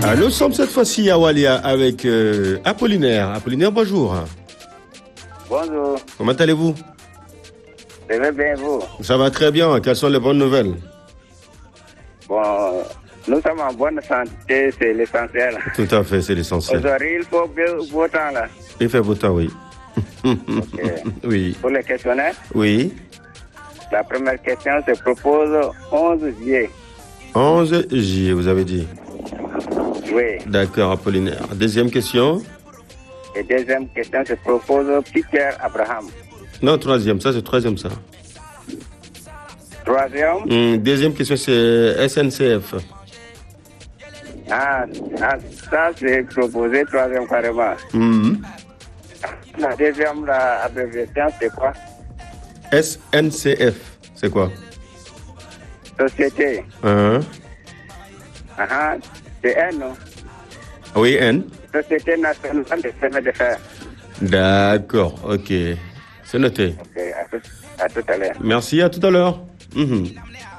Nous sommes cette fois-ci à Walia avec Apollinaire. Apollinaire, bonjour. Bonjour. Comment allez-vous? Je vais bien, vous? Ça va très bien. Quelles sont les bonnes nouvelles? Bon, nous sommes en bonne santé, c'est l'essentiel. Tout à fait, c'est l'essentiel. Aujourd'hui, il faut beau temps là. Il fait beau temps, oui. Okay. Oui. Pour les questionnaires, Oui. la première question se propose 11 juillet. 11 juillet, vous avez dit. Oui. D'accord, Apollinaire. Deuxième question. Et deuxième question se propose Peter Abraham. Non, troisième, ça c'est troisième ça. Troisième. Deuxième question c'est SNCF. Ça c'est proposé troisième carrément. La deuxième, la abréviation, c'est quoi? SNCF, c'est quoi? Société. C'est N, non? Oui, N. Société nationale de chemin de fer. D'accord, ok. C'est noté. Ok, à tout à l'heure. Merci, à tout à l'heure.